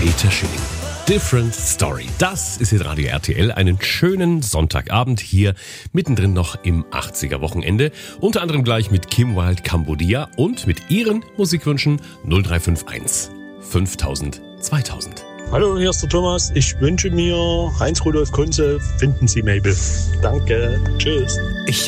Peter Schilling. Different Story. Das ist jetzt Radio RTL. Einen schönen Sonntagabend hier mittendrin noch im 80er-Wochenende. Unter anderem gleich mit Kim Wilde Cambodia und mit Ihren Musikwünschen 0351 5000 2000. Hallo, hier ist der Thomas. Ich wünsche mir Heinz Rudolf Kunze, Finden Sie Mabel. Danke. Tschüss.